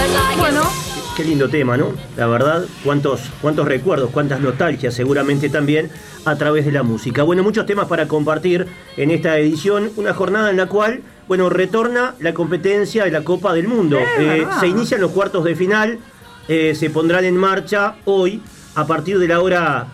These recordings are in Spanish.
Bueno, qué lindo tema, ¿no? La verdad, cuántos recuerdos, cuántas nostalgias seguramente también a través de la música. Bueno, muchos temas para compartir en esta edición, una jornada en la cual, bueno, retorna la competencia de la Copa del Mundo. Se inician los cuartos de final, se pondrán en marcha hoy a partir de la hora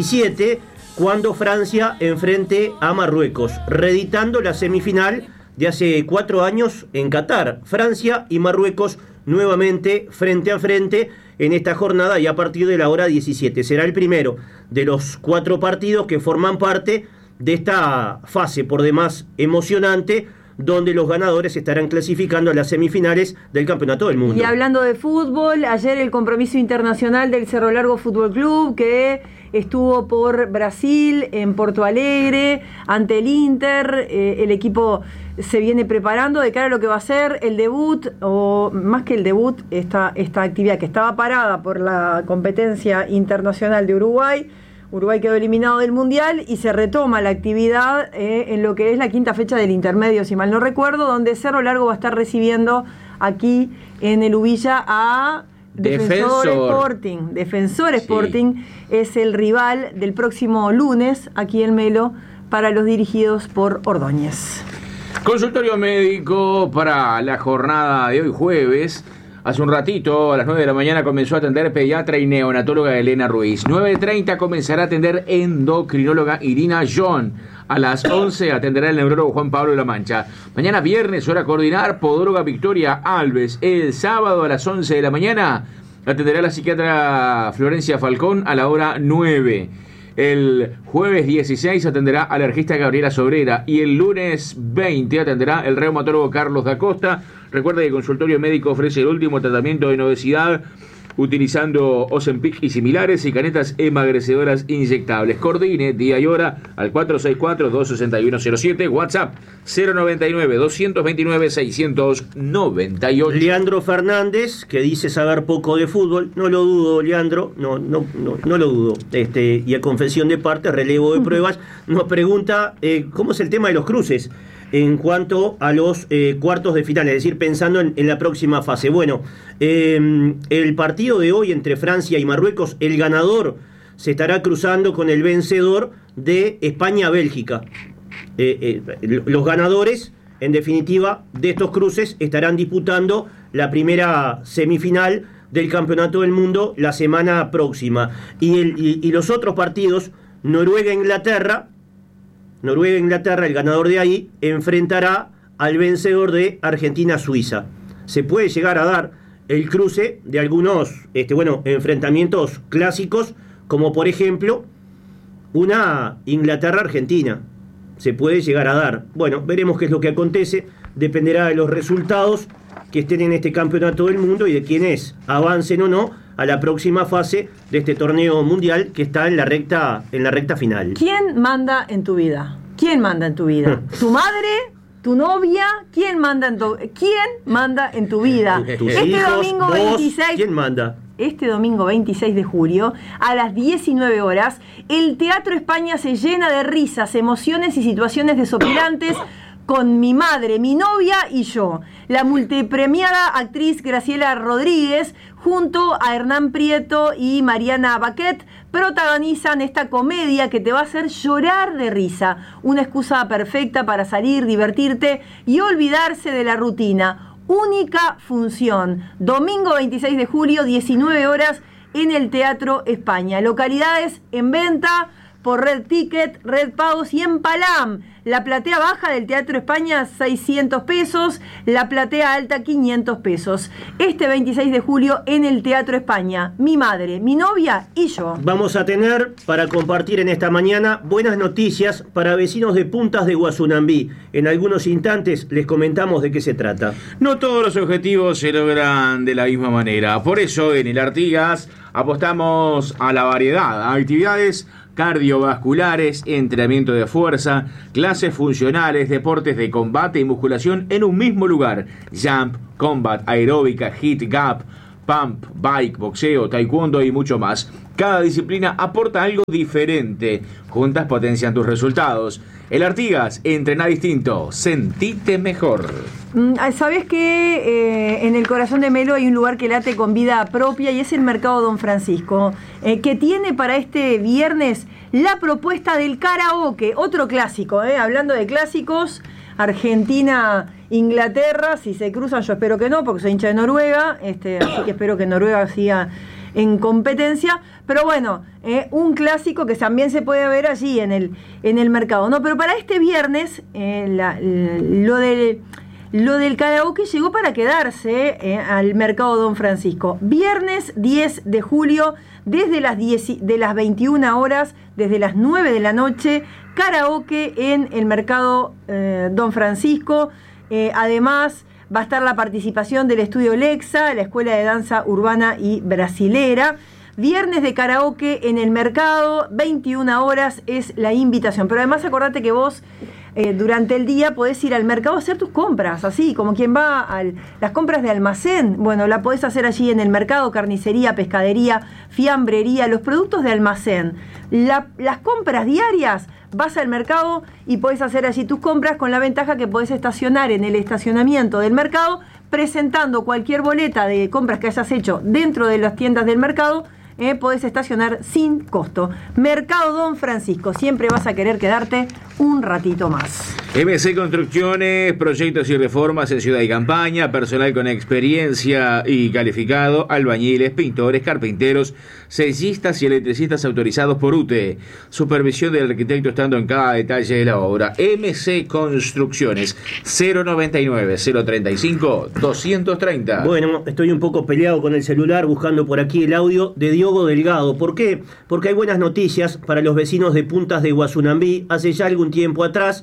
17, cuando Francia enfrente a Marruecos, reeditando la semifinal de hace 4 años en Qatar. Francia y Marruecos nuevamente frente a frente en esta jornada y a partir de la hora 17. Será el primero de los 4 partidos que forman parte de esta fase por demás emocionante, donde los ganadores estarán clasificando a las semifinales del Campeonato del Mundo. Y hablando de fútbol, ayer el compromiso internacional del Cerro Largo Fútbol Club, que estuvo por Brasil, en Porto Alegre, ante el Inter. El equipo se viene preparando de cara a lo que va a ser el debut, o más que el debut, esta actividad que estaba parada por la competencia internacional de Uruguay. Uruguay quedó eliminado del Mundial y se retoma la actividad en lo que es la 5ª fecha del intermedio, si mal no recuerdo, donde Cerro Largo va a estar recibiendo aquí en el Ubilla a Defensor Sporting. Defensor Sporting es el rival del próximo lunes aquí en Melo para los dirigidos por Ordóñez. Consultorio médico para la jornada de hoy jueves. Hace un ratito, a las 9 de la mañana, comenzó a atender pediatra y neonatóloga Elena Ruiz. 9:30 comenzará a atender endocrinóloga Irina John. A las 11 atenderá el neurólogo Juan Pablo de la Mancha. Mañana viernes, hora coordinar, podóloga Victoria Alves. El sábado a las 11 de la mañana atenderá la psiquiatra Florencia Falcón a la hora 9. El jueves 16 atenderá alergista Gabriela Sobrera y el lunes 20 atenderá el reumatólogo Carlos da Costa. Recuerda que el consultorio médico ofrece el último tratamiento en obesidad utilizando Ozempic y similares y canetas emagrecedoras inyectables. Coordine día y hora al 464-26107, WhatsApp 099-229-698. Leandro Fernández, que dice saber poco de fútbol, no lo dudo, Leandro, no lo dudo. Y a confesión de parte, relevo de pruebas, nos pregunta cómo es el tema de los cruces en cuanto a los cuartos de final, es decir, pensando en la próxima fase. Bueno, el partido de hoy entre Francia y Marruecos, el ganador se estará cruzando con el vencedor de España-Bélgica. Los ganadores, en definitiva, de estos cruces estarán disputando la primera semifinal del Campeonato del Mundo la semana próxima. Y los otros partidos, Noruega-Inglaterra, el ganador de ahí, enfrentará al vencedor de Argentina-Suiza. Se puede llegar a dar el cruce de algunos enfrentamientos clásicos, como por ejemplo una Inglaterra-Argentina. Se puede llegar a dar. Bueno, veremos qué es lo que acontece. Dependerá de los resultados que estén en este Campeonato del Mundo y de quienes avancen o no a la próxima fase de este torneo mundial que está en la recta final. ¿Quién manda en tu vida? ¿Quién manda en tu vida? ¿Tu madre? ¿Tu novia? ¿Quién manda en tu vida? ¿Tus este hijos, domingo vos? 26. ¿Quién manda? Este domingo 26 de julio, a las 19 horas, el Teatro España se llena de risas, emociones y situaciones desopilantes con mi madre, mi novia y yo. La multipremiada actriz Graciela Rodríguez, junto a Hernán Prieto y Mariana Baquet, protagonizan esta comedia que te va a hacer llorar de risa. Una excusa perfecta para salir, divertirte y olvidarse de la rutina. Única función, domingo 26 de julio, 19 horas, en el Teatro España. Localidades en venta por Red Ticket, Red Pagos y en Palam. La platea baja del Teatro España, 600 pesos. La platea alta, 500 pesos. Este 26 de julio en el Teatro España. Mi madre, mi novia y yo. Vamos a tener para compartir en esta mañana buenas noticias para vecinos de Puntas de Guazunambí. En algunos instantes les comentamos de qué se trata. No todos los objetivos se logran de la misma manera. Por eso en el Artigas apostamos a la variedad. Actividades cardiovasculares, entrenamiento de fuerza, clases funcionales, deportes de combate y musculación en un mismo lugar. Jump, combat, aeróbica, hit, gap, pump, bike, boxeo, taekwondo y mucho más. Cada disciplina aporta algo diferente. Juntas potencian tus resultados. El Artigas, entrená distinto, sentite mejor. ¿Sabés que en el corazón de Melo hay un lugar que late con vida propia y es el Mercado Don Francisco, que tiene para este viernes la propuesta del karaoke, otro clásico, hablando de clásicos, Argentina, Inglaterra, si se cruzan yo espero que no, porque soy hincha de Noruega, así que espero que Noruega siga en competencia, pero bueno, un clásico que también se puede ver allí en el mercado, ¿no? Pero para este viernes, lo del karaoke llegó para quedarse al Mercado Don Francisco. Viernes 10 de julio, desde las 21 horas, desde las 9 de la noche, karaoke en el Mercado Don Francisco. Además, va a estar la participación del Estudio Lexa, la Escuela de Danza Urbana y Brasilera. Viernes de karaoke en el mercado, 21 horas es la invitación. Pero además acordate que vos durante el día podés ir al mercado a hacer tus compras, así como quien va a las compras de almacén. Bueno, la podés hacer allí en el mercado, carnicería, pescadería, fiambrería, los productos de almacén. Las compras diarias, vas al mercado y podés hacer allí tus compras con la ventaja que podés estacionar en el estacionamiento del mercado presentando cualquier boleta de compras que hayas hecho dentro de las tiendas del mercado. Podés estacionar sin costo. Mercado Don Francisco, siempre vas a querer quedarte un ratito más. MC Construcciones, proyectos y reformas en Ciudad y Campaña, personal con experiencia y calificado, albañiles, pintores, carpinteros, sellistas y electricistas autorizados por UTE. Supervisión del arquitecto estando en cada detalle de la obra. MC Construcciones, 099-035-230. Bueno, estoy un poco peleado con el celular buscando por aquí el audio de Diogo Delgado. ¿Por qué? Porque hay buenas noticias para los vecinos de Puntas de Guazunambí. Hace ya algún tiempo atrás,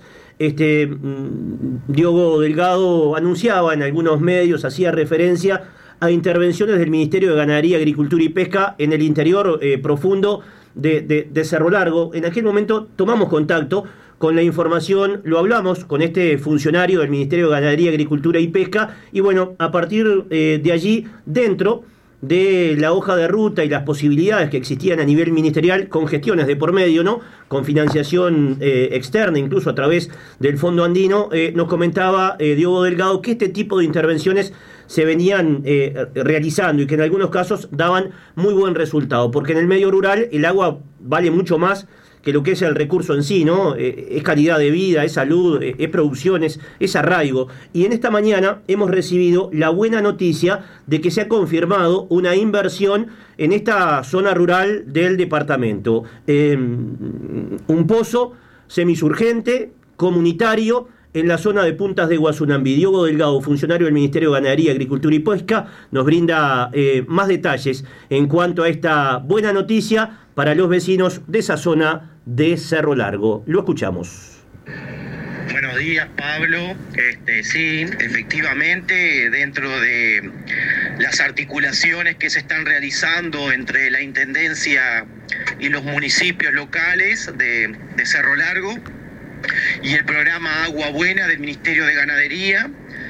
Diogo Delgado anunciaba en algunos medios, hacía referencia a intervenciones del Ministerio de Ganadería, Agricultura y Pesca en el interior profundo de Cerro Largo. En aquel momento tomamos contacto con la información, lo hablamos con este funcionario del Ministerio de Ganadería, Agricultura y Pesca, y bueno, a partir de allí, dentro de la hoja de ruta y las posibilidades que existían a nivel ministerial, con gestiones de por medio, ¿no? Con financiación externa, incluso a través del Fondo Andino, nos comentaba Diogo Delgado que este tipo de intervenciones se venían realizando y que en algunos casos daban muy buen resultado, porque en el medio rural el agua vale mucho más que lo que es el recurso en sí, ¿no? Es calidad de vida, es salud, es producción, es arraigo. Y en esta mañana hemos recibido la buena noticia de que se ha confirmado una inversión en esta zona rural del departamento. Un pozo semisurgente, comunitario, en la zona de Puntas de Guazunambí. Diogo Delgado, funcionario del Ministerio de Ganadería, Agricultura y Pesca, nos brinda más detalles en cuanto a esta buena noticia para los vecinos de esa zona de Cerro Largo. Lo escuchamos. Buenos días, Pablo. Sí, efectivamente, dentro de las articulaciones que se están realizando entre la Intendencia y los municipios locales de Cerro Largo y el programa Agua Buena del Ministerio de Ganadería,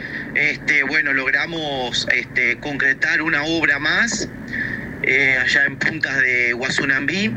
logramos concretar una obra más allá en Puntas de Guazunambí.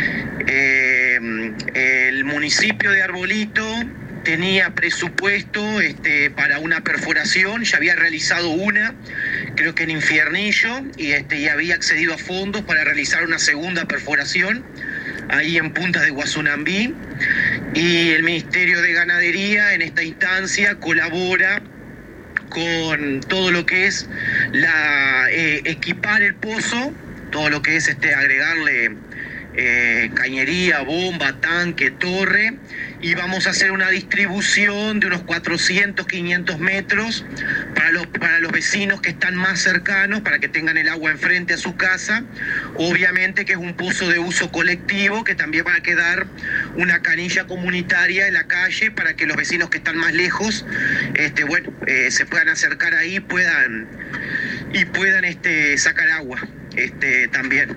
El municipio de Arbolito tenía presupuesto para una perforación, ya había realizado una, creo que en Infiernillo, y había accedido a fondos para realizar una segunda perforación ahí en Puntas de Guazunambí, y el Ministerio de Ganadería en esta instancia colabora con todo lo que es equipar el pozo, todo lo que es agregarle cañería, bomba, tanque, torre, y vamos a hacer una distribución de unos 400, 500 metros para los vecinos que están más cercanos, para que tengan el agua enfrente a su casa. Obviamente que es un pozo de uso colectivo, que también va a quedar una canilla comunitaria en la calle para que los vecinos que están más lejos se puedan acercar ahí, puedan sacar agua también.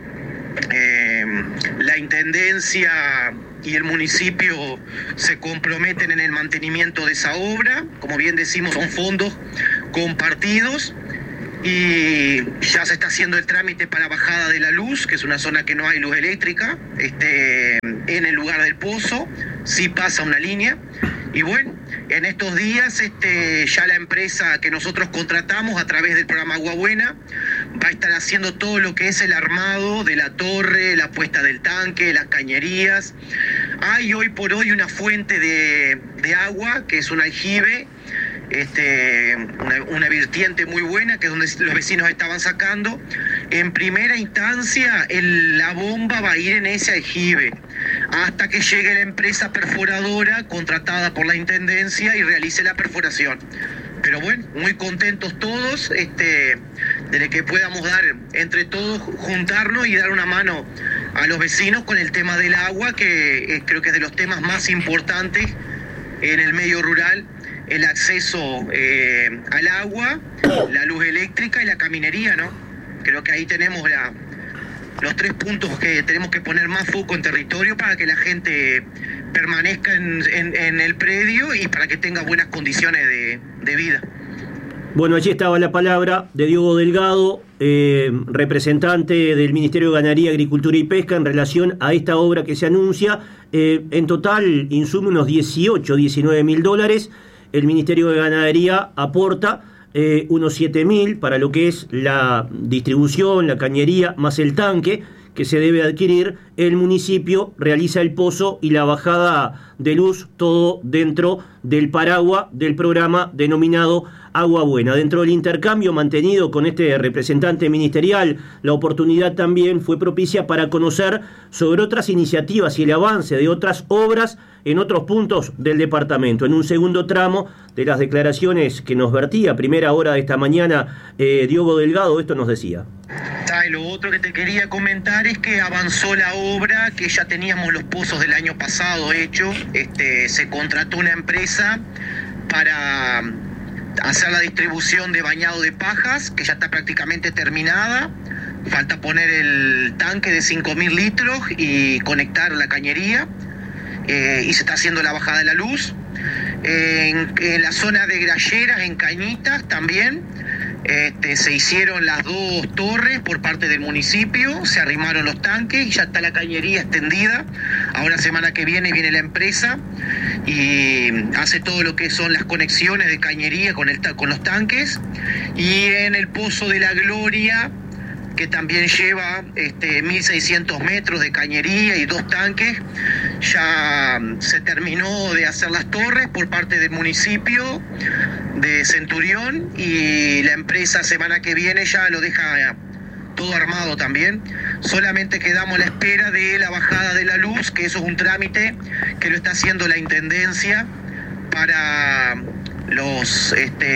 La Intendencia y el municipio se comprometen en el mantenimiento de esa obra. Como bien decimos, son fondos compartidos, y ya se está haciendo el trámite para bajada de la luz, que es una zona que no hay luz eléctrica. en el lugar del pozo, sí pasa una línea. Y bueno, en estos días ya la empresa que nosotros contratamos a través del programa Agua Buena va a estar haciendo todo lo que es el armado de la torre, la puesta del tanque, las cañerías. Hay hoy por hoy una fuente de agua que es un aljibe, una vertiente muy buena, que es donde los vecinos estaban sacando. En primera instancia la bomba va a ir en ese aljibe hasta que llegue la empresa perforadora contratada por la intendencia y realice la perforación. Pero bueno, muy contentos todos de que podamos dar entre todos, juntarnos y dar una mano a los vecinos con el tema del agua, que creo que es de los temas más importantes en el medio rural. El acceso al agua, la luz eléctrica y la caminería, ¿no? Creo que ahí tenemos los 3 puntos que tenemos que poner más foco en territorio para que la gente permanezca en el predio y para que tenga buenas condiciones de vida. Bueno, allí estaba la palabra de Diogo Delgado, representante del Ministerio de Ganadería, Agricultura y Pesca en relación a esta obra que se anuncia. En total insume unos 19 mil dólares. El Ministerio de Ganadería aporta unos 7.000 para lo que es la distribución, la cañería, más el tanque que se debe adquirir. El municipio realiza el pozo y la bajada de luz, todo dentro del paraguas del programa denominado Agua Buena. Dentro del intercambio mantenido con este representante ministerial, la oportunidad también fue propicia para conocer sobre otras iniciativas y el avance de otras obras en otros puntos del departamento. En un segundo tramo de las declaraciones que nos vertía a primera hora de esta mañana Diogo Delgado, esto nos decía. Y lo otro que te quería comentar es que avanzó la obra, que ya teníamos los pozos del año pasado hechos. Se contrató una empresa para hacer la distribución de bañado de pajas, que ya está prácticamente terminada. Falta poner el tanque de 5.000 litros y conectar la cañería. Y se está haciendo la bajada de la luz. En la zona de Grayeras, en Cañitas también, se hicieron las 2 torres por parte del municipio, se arrimaron los tanques y ya está la cañería extendida. Ahora semana que viene la empresa y hace todo lo que son las conexiones de cañería con los tanques. Y en el Pozo de la Gloria, que también lleva 1.600 metros de cañería y 2 tanques, ya se terminó de hacer las torres por parte del municipio de Centurión y la empresa semana que viene ya lo deja todo armado también. Solamente quedamos a la espera de la bajada de la luz, que eso es un trámite que lo está haciendo la intendencia para los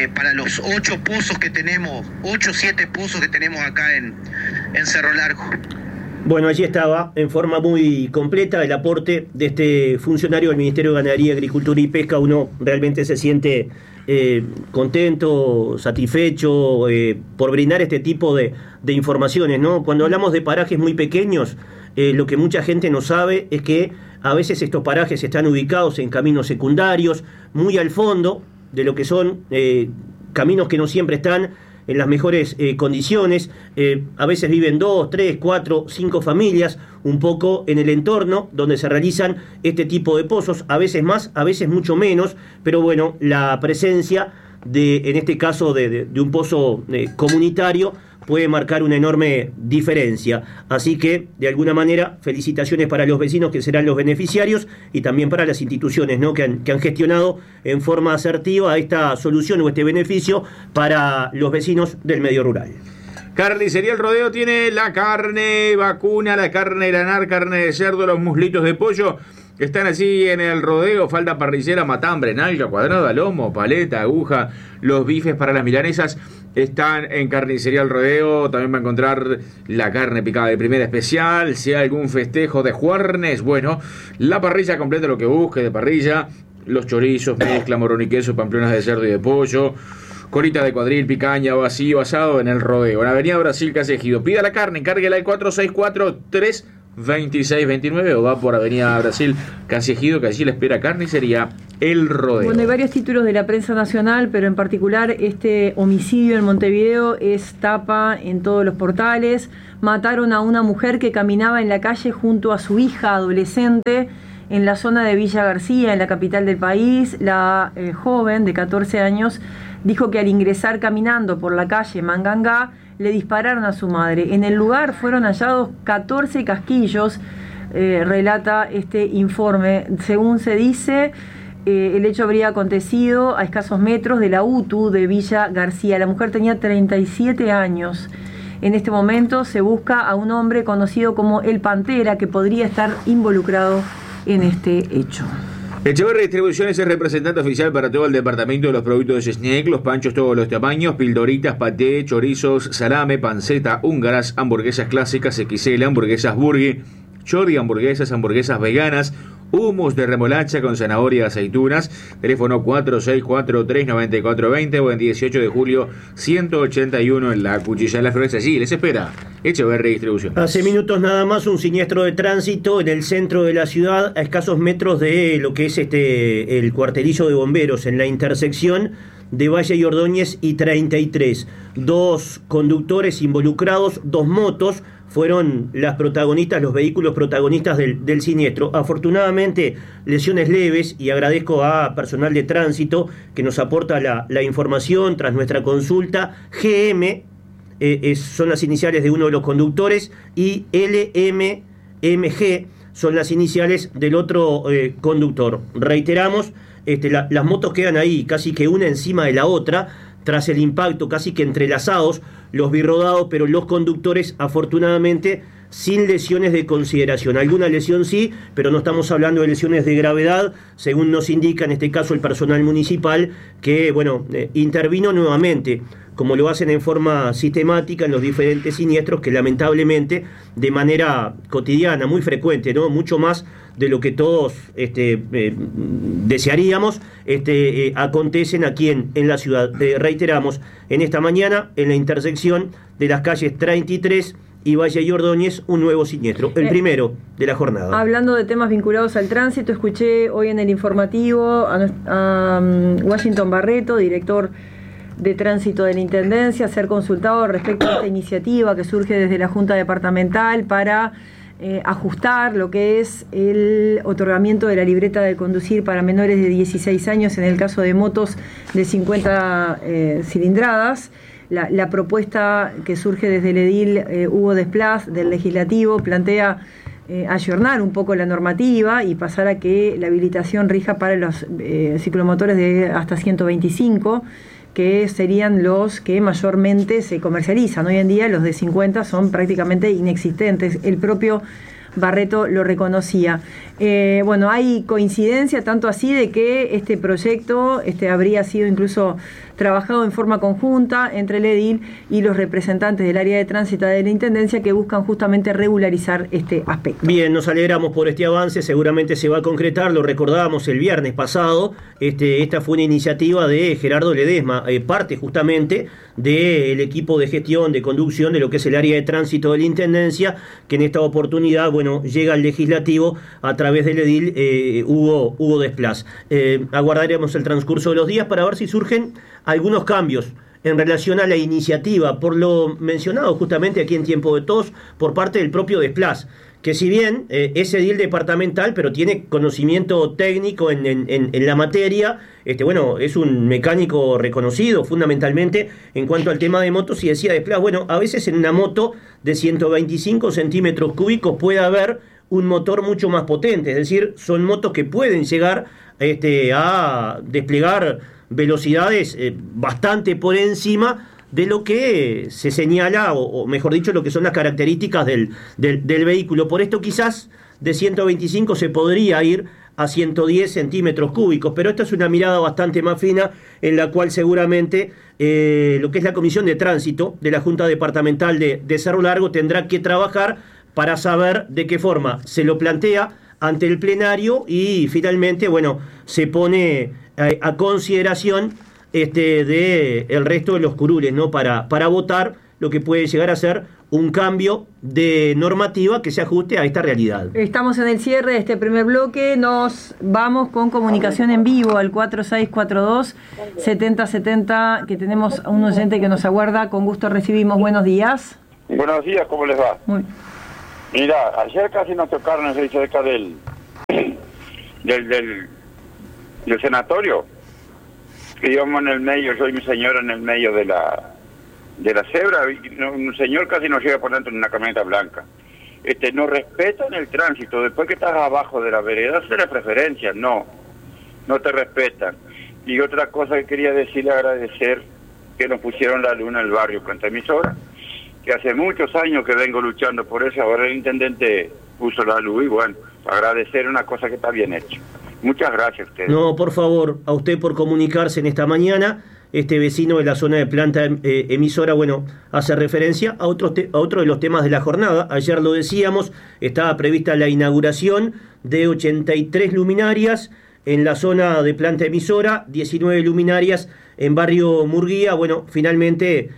8 pozos que tenemos, 8 o 7 pozos que tenemos acá en Cerro Largo. Bueno, allí estaba en forma muy completa el aporte de este funcionario del Ministerio de Ganadería, Agricultura y Pesca. Uno realmente se siente contento, satisfecho por brindar este tipo de informaciones, ¿no? Cuando hablamos de parajes muy pequeños, lo que mucha gente no sabe es que a veces estos parajes están ubicados en caminos secundarios, muy al fondo de lo que son caminos que no siempre están en las mejores condiciones. A veces viven 2, 3, 4, 5 familias, un poco en el entorno donde se realizan este tipo de pozos, a veces más, a veces mucho menos, pero bueno, la presencia en este caso de un pozo comunitario puede marcar una enorme diferencia. Así que, de alguna manera, felicitaciones para los vecinos que serán los beneficiarios y también para las instituciones, ¿no?, que han gestionado en forma asertiva esta solución o este beneficio para los vecinos del medio rural. Carnicería El Rodeo tiene la carne vacuna, la carne de lanar, carne de cerdo, los muslitos de pollo. Están así en El Rodeo, falda parrillera, matambre, nalga, cuadrada, lomo, paleta, aguja, los bifes para las milanesas están en Carnicería El Rodeo. También va a encontrar la carne picada de primera especial, si hay algún festejo de juernes, bueno, la parrilla completa, lo que busque de parrilla, los chorizos, mezcla, morrón y queso, pamplonas de cerdo y de pollo, colita de cuadril, picaña, vacío, asado en El Rodeo. En Avenida Brasil, casi Ejido. Pida la carne, encárguela al 464-3 2629 o va por Avenida Brasil, casi Ejido, que allí le espera carnicería El Rodeo. Bueno, hay varios títulos de la prensa nacional, pero en particular este homicidio en Montevideo es tapa en todos los portales. Mataron a una mujer que caminaba en la calle junto a su hija adolescente en la zona de Villa García, en la capital del país. La joven de 14 años dijo que al ingresar caminando por la calle Mangangá le dispararon a su madre. En el lugar fueron hallados 14 casquillos, relata este informe. Según se dice, el hecho habría acontecido a escasos metros de la UTU de Villa García. La mujer tenía 37 años. En este momento se busca a un hombre conocido como El Pantera, que podría estar involucrado en este hecho. Echeverri Distribuciones es representante oficial para todo el departamento de los productos de Snack, los panchos todos los tamaños, pildoritas, paté, chorizos, salame, panceta, húngaras, hamburguesas clásicas, XL, hamburguesas burger, chori, hamburguesas veganas, hummus de remolacha con zanahoria y aceitunas. Teléfono 4643-9420 o en 18 de julio 181 en la Cuchilla de las Flores. Allí les espera Echeverri Distribución. Hace minutos nada más un siniestro de tránsito en el centro de la ciudad, a escasos metros de lo que es el cuartelillo de bomberos, en la intersección de Valle y Ordóñez y 33. 2 conductores involucrados, 2 motos fueron las protagonistas, los vehículos protagonistas del siniestro. Afortunadamente, lesiones leves, y agradezco a personal de tránsito que nos aporta la información tras nuestra consulta. GM son las iniciales de uno de los conductores y LMMG son las iniciales del otro conductor. Reiteramos, las motos quedan ahí casi que una encima de la otra tras el impacto, casi que entrelazados los birrodados, pero los conductores afortunadamente sin lesiones de consideración. Alguna lesión sí, pero no estamos hablando de lesiones de gravedad, según nos indica en este caso el personal municipal, que intervino nuevamente, como lo hacen en forma sistemática en los diferentes siniestros que lamentablemente de manera cotidiana, muy frecuente, ¿no? Mucho más de lo que todos desearíamos, acontecen aquí en la ciudad. Reiteramos, en esta mañana, en la intersección de las calles 33 y Valle y Ordóñez, un nuevo siniestro, el primero de la jornada. Hablando de temas vinculados al tránsito, escuché hoy en el informativo a Washington Barreto, director de Tránsito de la Intendencia, ser consultado respecto a esta iniciativa que surge desde la Junta Departamental para ajustar lo que es el otorgamiento de la libreta de conducir para menores de 16 años en el caso de motos de 50 cilindradas. La propuesta que surge desde el edil Hugo Desplas del Legislativo plantea ayornar un poco la normativa y pasar a que la habilitación rija para los ciclomotores de hasta 125, que serían los que mayormente se comercializan. Hoy en día los de 50 son prácticamente inexistentes. El propio Barreto lo reconocía. Hay coincidencia tanto así de que este proyecto habría sido incluso trabajado en forma conjunta entre el edil y los representantes del área de tránsito de la Intendencia, que buscan justamente regularizar este aspecto. Bien, nos alegramos por este avance, seguramente se va a concretar, lo recordábamos el viernes pasado. Esta fue una iniciativa de Gerardo Ledesma, parte justamente del equipo de gestión, de conducción de lo que es el área de tránsito de la Intendencia, que en esta oportunidad, llega al Legislativo a través del edil Hugo Desplas. Aguardaremos el transcurso de los días para ver si surgen algunos cambios en relación a la iniciativa, por lo mencionado justamente aquí en Tiempo de Todos por parte del propio Desplas, que si bien es edil departamental, pero tiene conocimiento técnico en la materia, es un mecánico reconocido fundamentalmente en cuanto al tema de motos, y decía Desplas, a veces en una moto de 125 centímetros cúbicos puede haber un motor mucho más potente, es decir, son motos que pueden llegar a desplegar velocidades bastante por encima de lo que se señala, o mejor dicho, lo que son las características del vehículo. Por esto quizás de 125 se podría ir a 110 centímetros cúbicos, pero esta es una mirada bastante más fina en la cual seguramente lo que es la Comisión de Tránsito de la Junta Departamental de Cerro Largo tendrá que trabajar para saber de qué forma se lo plantea ante el plenario y finalmente, se pone a consideración de el resto de los curules, ¿no? Para votar lo que puede llegar a ser un cambio de normativa que se ajuste a esta realidad. Estamos en el cierre de este primer bloque, nos vamos con comunicación en vivo al 4642-7070, que tenemos a un oyente que nos aguarda, con gusto recibimos. Buenos días. Buenos días, ¿cómo les va? Mira, ayer casi nos tocaron ahí cerca del sanatorio, que íbamos en el medio, yo y mi señora en el medio de la cebra, y un señor casi nos llega por dentro en una camioneta blanca. No respetan el tránsito, después que estás abajo de la vereda, se le preferencia, no te respetan. Y otra cosa que quería decirle, agradecer que nos pusieron la luna en el barrio frente a emisora, que hace muchos años que vengo luchando por eso, ahora el intendente puso la luz y bueno, agradecer una cosa que está bien hecha. Muchas gracias a ustedes. No, por favor, a usted por comunicarse en esta mañana. Este vecino de la zona de planta emisora, bueno, hace referencia a otro de los temas de la jornada. Ayer lo decíamos, estaba prevista la inauguración de 83 luminarias en la zona de planta emisora, 19 luminarias en barrio Murguía. Bueno, finalmente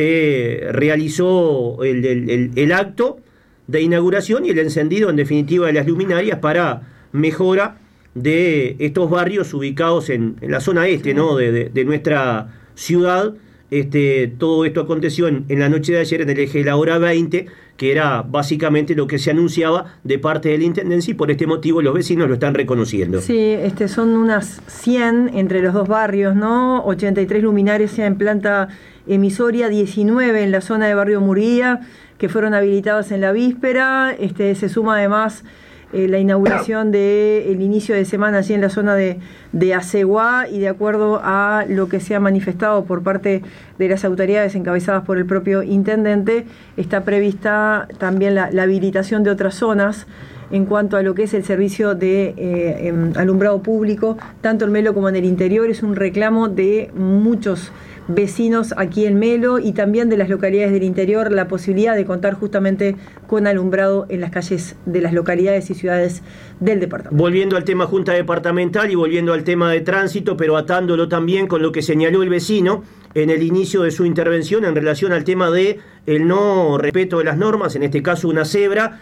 se realizó el acto de inauguración y el encendido, en definitiva, de las luminarias para mejora de estos barrios ubicados en la zona este, ¿no? de nuestra ciudad. Todo esto aconteció en la noche de ayer en el eje de la hora 20, que era básicamente lo que se anunciaba de parte de la Intendencia, y por este motivo los vecinos lo están reconociendo. Sí, son unas 100 entre los dos barrios, ¿no? 83 luminarias en planta emisoria, 19 en la zona de barrio Murguía, que fueron habilitadas en la víspera. Se suma además la inauguración del inicio de semana allí en la zona de Aceguá, y de acuerdo a lo que se ha manifestado por parte de las autoridades encabezadas por el propio intendente, está prevista también la habilitación de otras zonas en cuanto a lo que es el servicio de alumbrado público, tanto en Melo como en el interior. Es un reclamo de muchos vecinos aquí en Melo y también de las localidades del interior, la posibilidad de contar justamente con alumbrado en las calles de las localidades y ciudades del departamento. Volviendo al tema Junta Departamental y volviendo al tema de tránsito, pero atándolo también con lo que señaló el vecino en el inicio de su intervención en relación al tema de el no respeto de las normas, en este caso una cebra,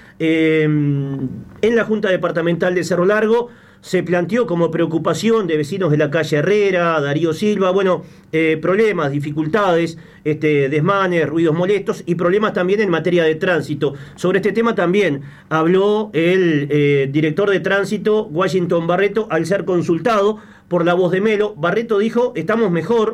en la Junta Departamental de Cerro Largo. Se planteó como preocupación de vecinos de la calle Herrera, Darío Silva, problemas, dificultades, desmanes, ruidos molestos y problemas también en materia de tránsito. Sobre este tema también habló el director de tránsito, Washington Barreto, al ser consultado por La Voz de Melo. Barreto dijo, estamos mejor,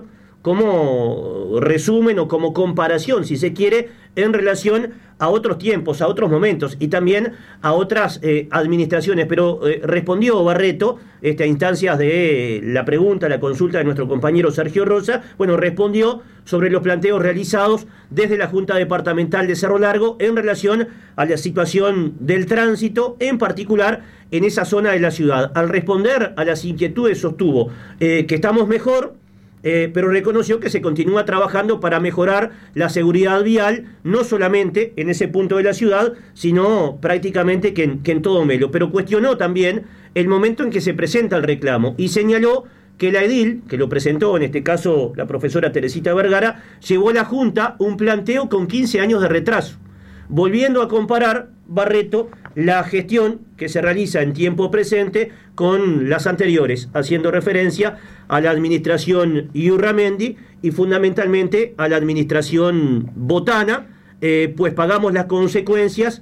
como resumen o como comparación, si se quiere, en relación a otros tiempos, a otros momentos y también a otras administraciones. Pero respondió Barreto a instancias de la pregunta, la consulta de nuestro compañero Sergio Rosa. Respondió sobre los planteos realizados desde la Junta Departamental de Cerro Largo en relación a la situación del tránsito, en particular en esa zona de la ciudad. Al responder a las inquietudes sostuvo que estamos mejor, pero reconoció que se continúa trabajando para mejorar la seguridad vial, no solamente en ese punto de la ciudad, sino prácticamente que en todo Melo. Pero cuestionó también el momento en que se presenta el reclamo y señaló que la edil, que lo presentó en este caso la profesora Teresita Vergara, llevó a la Junta un planteo con 15 años de retraso, volviendo a comparar, Barreto, la gestión que se realiza en tiempo presente con las anteriores, haciendo referencia a la administración Iurramendi y fundamentalmente a la administración Botana, pues pagamos las consecuencias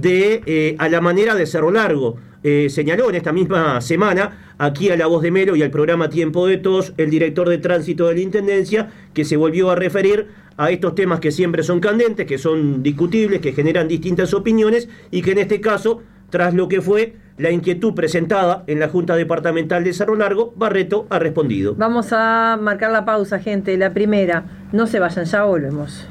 a la manera de Cerro Largo. Señaló en esta misma semana, aquí a La Voz de Melo y al programa Tiempo de Todos, el director de tránsito de la Intendencia, que se volvió a referir a estos temas que siempre son candentes, que son discutibles, que generan distintas opiniones y que en este caso, tras lo que fue la inquietud presentada en la Junta Departamental de Cerro Largo, Barreto ha respondido. Vamos a marcar la pausa, gente. La primera, no se vayan, ya volvemos.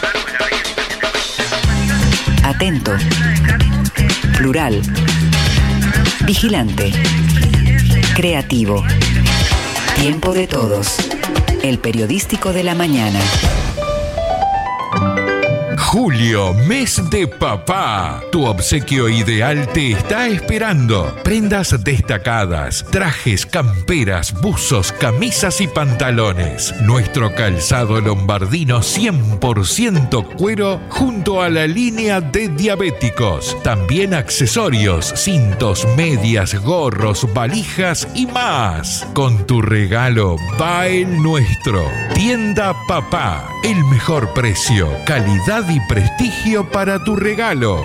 Atento, plural, vigilante, creativo, Tiempo de Todos, el periodístico de la mañana. Julio, mes de papá. Tu obsequio ideal te está esperando. Prendas destacadas, trajes, camperas, buzos, camisas y pantalones. Nuestro calzado lombardino 100% cuero junto a la línea de diabéticos. También accesorios, cintos, medias, gorros, valijas y más. Con tu regalo va el nuestro. Tienda Papá. El mejor precio, calidad y prestigio para tu regalo.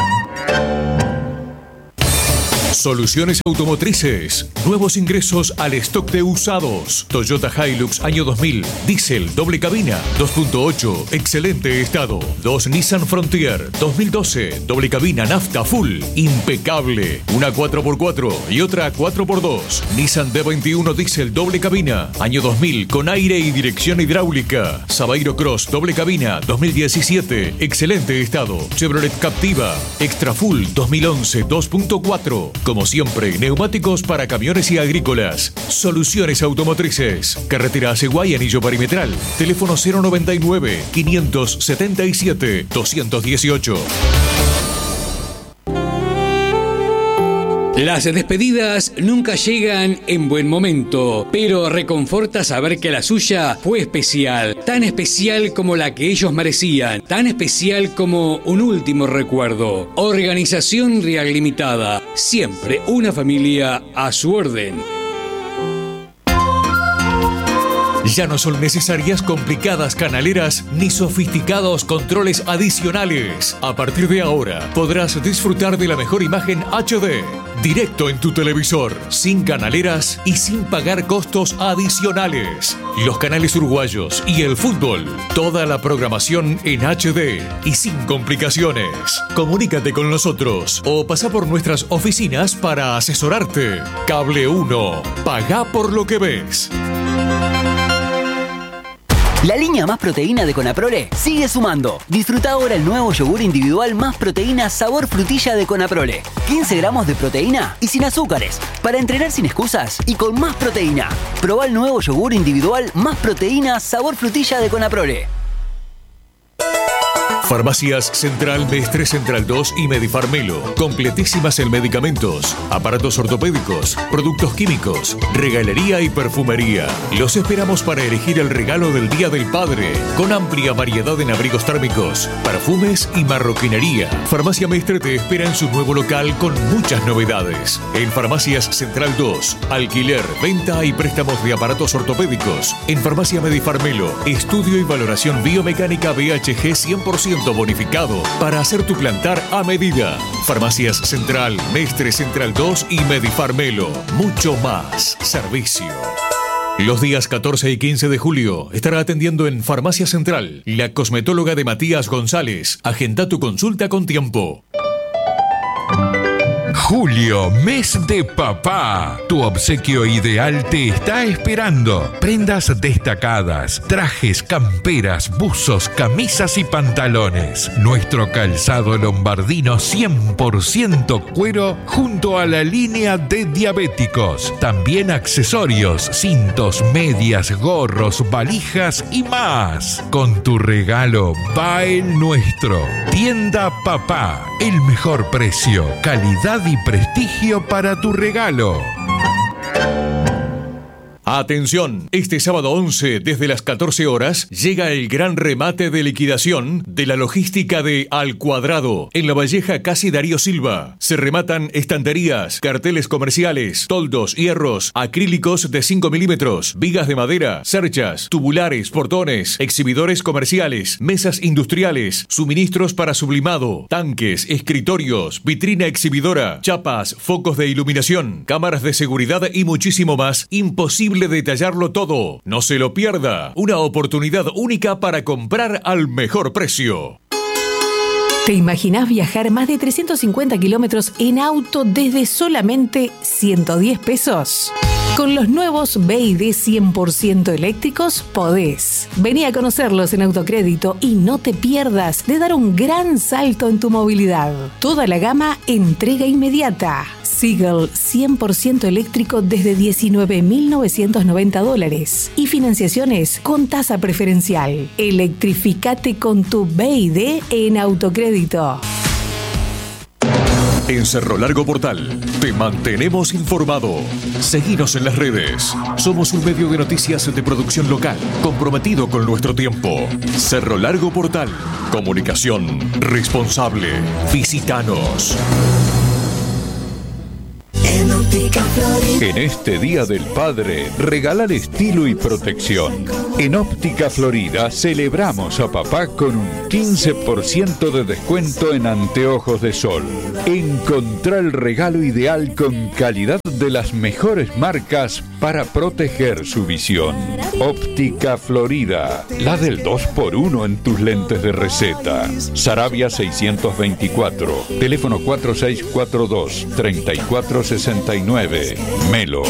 Soluciones automotrices. Nuevos ingresos al stock de usados. Toyota Hilux año 2000. Diesel, doble cabina, 2.8. Excelente estado. 2 Nissan Frontier, 2012. Doble cabina, nafta, full. Impecable. Una 4x4 y otra 4x2. Nissan D21 Diesel, doble cabina. Año 2000, con aire y dirección hidráulica. Sabairo Cross, doble cabina, 2017. Excelente estado. Chevrolet Captiva, Extra Full, 2011, 2.4. Como siempre, neumáticos para camiones y agrícolas. Soluciones automotrices. Carretera Aceguay, anillo perimetral. Teléfono 099-577-218. Las despedidas nunca llegan en buen momento, pero reconforta saber que la suya fue especial, tan especial como la que ellos merecían, tan especial como un último recuerdo. Organización Real Limitada, siempre una familia a su orden. Ya no son necesarias complicadas canaleras ni sofisticados controles adicionales. A partir de ahora podrás disfrutar de la mejor imagen HD, directo en tu televisor, sin canaleras y sin pagar costos adicionales. Los canales uruguayos y el fútbol, toda la programación en HD y sin complicaciones. Comunícate con nosotros o pasa por nuestras oficinas para asesorarte. Cable 1, pagá por lo que ves. La línea Más Proteína de Conaprole sigue sumando. Disfruta ahora el nuevo yogur individual Más Proteína sabor frutilla de Conaprole. 15 gramos de proteína y sin azúcares. Para entrenar sin excusas y con más proteína. Probá el nuevo yogur individual Más Proteína sabor frutilla de Conaprole. Farmacias Central, Mestre Central 2 y Medifarmelo. Completísimas en medicamentos, aparatos ortopédicos, productos químicos, regalería y perfumería. Los esperamos para elegir el regalo del Día del Padre, con amplia variedad en abrigos térmicos, perfumes y marroquinería. Farmacia Mestre te espera en su nuevo local con muchas novedades. En Farmacias Central 2, alquiler, venta y préstamos de aparatos ortopédicos. En Farmacia Medifarmelo, estudio y valoración biomecánica BHG 100% bonificado para hacer tu plantar a medida. Farmacias Central, Mestre Central 2 y Medifarmelo. Mucho más servicio. Los días 14 y 15 de julio estará atendiendo en Farmacia Central la cosmetóloga de Matías González. Agenda tu consulta con tiempo. Julio, mes de papá. Tu obsequio ideal te está esperando. Prendas destacadas, trajes, camperas, buzos, camisas y pantalones. Nuestro calzado lombardino 100% cuero junto a la línea de diabéticos. También accesorios, cintos, medias, gorros, valijas y más. Con tu regalo va el nuestro. Tienda Papá. El mejor precio, calidad y prestigio para tu regalo. Atención, este sábado 11 desde las 14 horas llega el gran remate de liquidación de la logística de Al Cuadrado en La Valleja, casi Darío Silva. Se rematan estanterías, carteles comerciales, toldos, hierros, acrílicos de 5 milímetros, vigas de madera, cerchas, tubulares, portones, exhibidores comerciales, mesas industriales, suministros para sublimado, tanques, escritorios, vitrina exhibidora, chapas, focos de iluminación, cámaras de seguridad y muchísimo más. Imposible detallarlo todo. No se lo pierda. Una oportunidad única para comprar al mejor precio. ¿Te imaginás viajar más de 350 kilómetros en auto desde solamente 110 pesos? Con los nuevos BYD 100% eléctricos podés. Vení a conocerlos en Autocrédito y no te pierdas de dar un gran salto en tu movilidad. Toda la gama entrega inmediata. Seagull 100% eléctrico desde $19.990 y financiaciones con tasa preferencial. Electrificate con tu BID en Autocrédito. En Cerro Largo Portal te mantenemos informado. Seguinos en las redes. Somos un medio de noticias de producción local, comprometido con nuestro tiempo. Cerro Largo Portal. Comunicación responsable. Visítanos. En este Día del Padre, regalar estilo y protección. En Óptica Florida celebramos a papá con un 15% de descuento en anteojos de sol. Encontrá el regalo ideal con calidad de las mejores marcas para proteger su visión. Óptica Florida, la del 2x1 en tus lentes de receta. Sarabia 624, teléfono 4642-3469. Melo.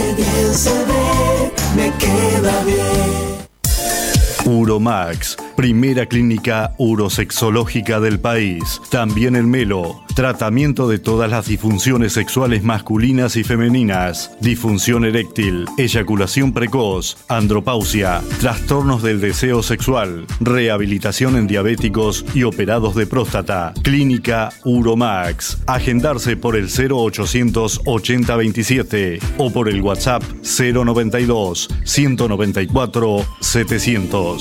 Uromax, primera clínica urosexológica del país. También en Melo, tratamiento de todas las disfunciones sexuales masculinas y femeninas, disfunción eréctil, eyaculación precoz, andropausia, trastornos del deseo sexual, rehabilitación en diabéticos y operados de próstata. Clínica Uromax. Agendarse por el 0800 8027 o por el WhatsApp 092 194 700.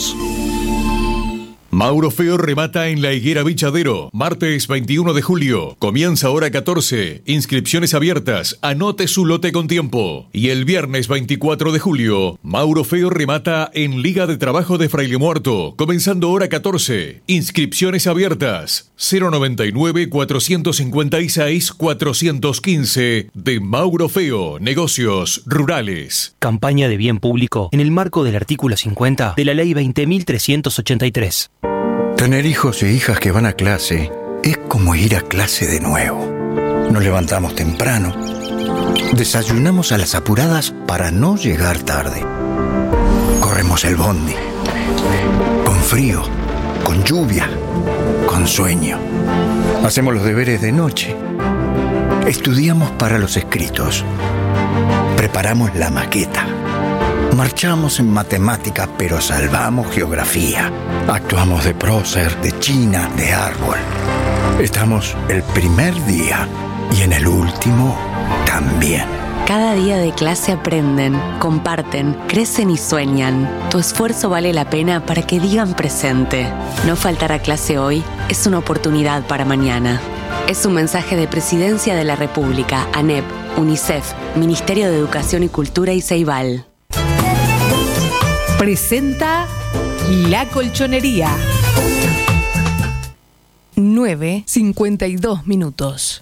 Mauro Feo remata en La Higuera Bichadero, martes 21 de julio. Comienza hora 14. Inscripciones abiertas. Anote su lote con tiempo. Y el viernes 24 de julio, Mauro Feo remata en Liga de Trabajo de Fraile Muerto, comenzando hora 14. Inscripciones abiertas. 099-456-415 de Mauro Feo, Negocios Rurales. Campaña de bien público en el marco del artículo 50 de la Ley 20.383. Tener hijos e hijas que van a clase es como ir a clase de nuevo. Nos levantamos temprano, desayunamos a las apuradas para no llegar tarde. Corremos el bondi, con frío, con lluvia, con sueño. Hacemos los deberes de noche. Estudiamos para los escritos. Preparamos la maqueta. Marchamos en matemática, pero salvamos geografía. Actuamos de prócer, de china, de árbol. Estamos el primer día y en el último también. Cada día de clase aprenden, comparten, crecen y sueñan. Tu esfuerzo vale la pena para que digan presente. No faltar a clase hoy es una oportunidad para mañana. Es un mensaje de Presidencia de la República, ANEP, UNICEF, Ministerio de Educación y Cultura y Ceibal. Presenta La Colchonería. 9:52.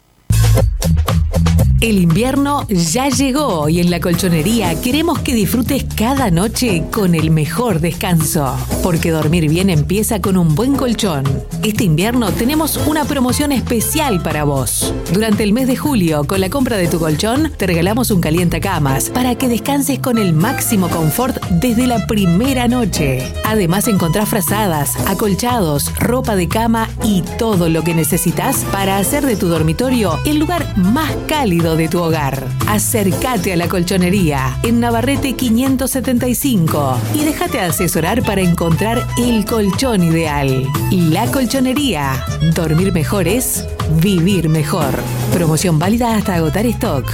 El invierno ya llegó y en La Colchonería queremos que disfrutes cada noche con el mejor descanso. Porque dormir bien empieza con un buen colchón. Este invierno tenemos una promoción especial para vos. Durante el mes de julio, con la compra de tu colchón, te regalamos un calientacamas para que descanses con el máximo confort desde la primera noche. Además encontrás frazadas, acolchados, ropa de cama y todo lo que necesitas para hacer de tu dormitorio el lugar más cálido de tu hogar. Acércate a La Colchonería en Navarrete 575 y déjate asesorar para encontrar el colchón ideal. La Colchonería. Dormir mejor es vivir mejor. Promoción válida hasta agotar stock.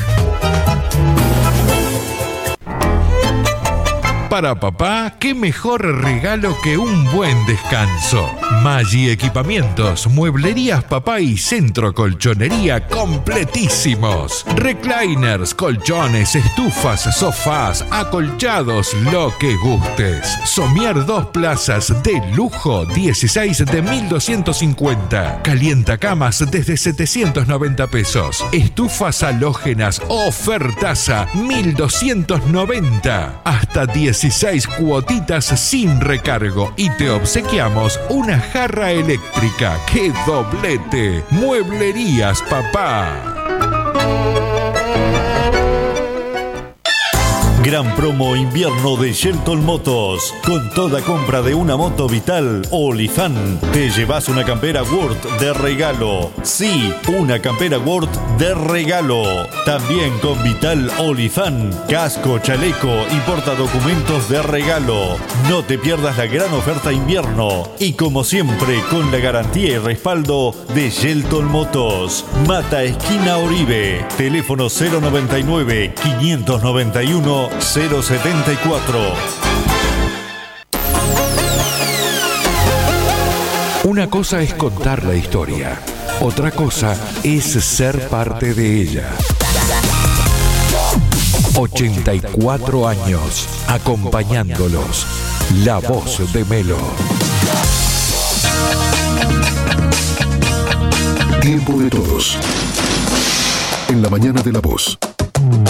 Para papá, qué mejor regalo que un buen descanso. Maggi Equipamientos, mueblerías papá y centro colchonería completísimos. Recliners, colchones, estufas, sofás, acolchados, lo que gustes. Somier 2 plazas de lujo, 16 de 1.250. Calientacamas desde 790 pesos. Estufas halógenas, ofertaza, 1.290. Hasta 16 cuotitas sin recargo y te obsequiamos una jarra eléctrica. ¡Qué doblete! Mueblerías papá. Gran promo invierno de Shelton Motos. Con toda compra de una moto Vital o Lifan, te llevas una campera Word de regalo. Sí, una campera Word de regalo. También con Vital o Lifan, casco, chaleco y portadocumentos de regalo. No te pierdas la gran oferta invierno. Y como siempre, con la garantía y respaldo de Shelton Motos. Mata esquina Oribe. Teléfono 099 591 074. Una cosa es contar la historia, otra cosa es ser parte de ella. 84 años acompañándolos. La voz de Melo. Tiempo de todos. En la mañana de La Voz.